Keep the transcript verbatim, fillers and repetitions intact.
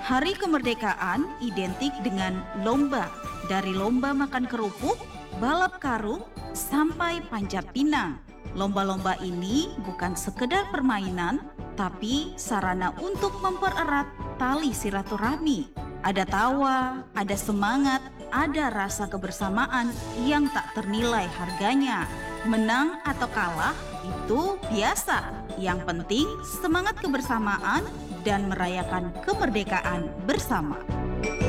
Hari kemerdekaan identik dengan lomba. Dari lomba makan kerupuk, balap karung, sampai panjat pinang. Lomba-lomba ini bukan sekedar permainan, tapi sarana untuk mempererat tali silaturahmi. Ada tawa, ada semangat, ada rasa kebersamaan yang tak ternilai harganya. Menang atau kalah itu biasa. Yang penting semangat kebersamaan dan merayakan kemerdekaan bersama.